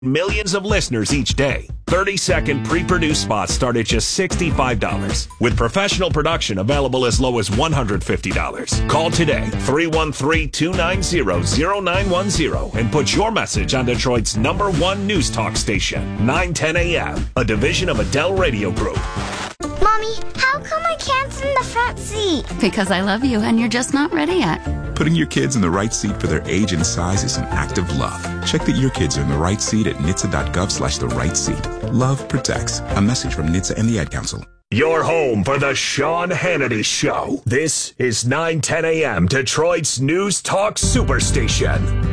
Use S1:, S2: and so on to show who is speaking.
S1: Millions of listeners each day. 30-second pre-produced spots start at just $65. With professional production available as low as $150. Call today, 313-290-0910, and put your message on Detroit's #1 news talk station, 910 AM, a division of Adele Radio Group.
S2: Mommy, how come I can't sit in the front seat?
S3: Because I love you and you're just not ready yet.
S4: Putting your kids in the right seat for their age and size is an act of love. Check that your kids are in the right seat at nhtsa.gov/the right seat. Love protects. A message from NHTSA and the Ad Council.
S1: Your home for the Sean Hannity Show. This is 910 AM, Detroit's News Talk Superstation.